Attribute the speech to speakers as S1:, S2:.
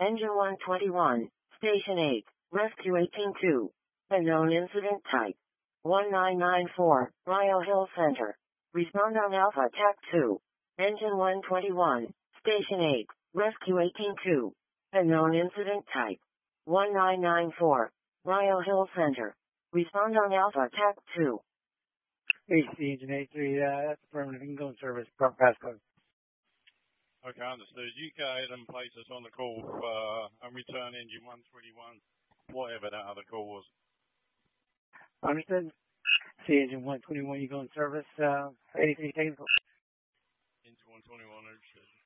S1: Engine 121, Station 8, Rescue 182. Unknown incident type. 1994, Rio Hill Center. Respond on Alpha TAC 2. Engine 121, Station 8, Rescue 182. Unknown incident type. 1994, Rio Hill Center. Respond on Alpha TAC 2.
S2: AC Engine 83, that's affirmative. You can go in service. Passcode.
S3: Okay, understood. UK then place us on the call and return engine 121, whatever that other call was.
S2: Understood. C Engine 121, you go in service. Anything technical?
S3: Into 121, understood.